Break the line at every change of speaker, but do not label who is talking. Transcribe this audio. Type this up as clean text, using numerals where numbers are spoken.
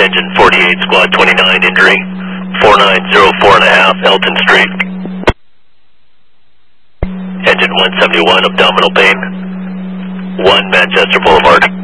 Engine 48, Squad 29, injury 4904.5, Elton Street. Engine 171, abdominal pain. 1 Manchester Boulevard.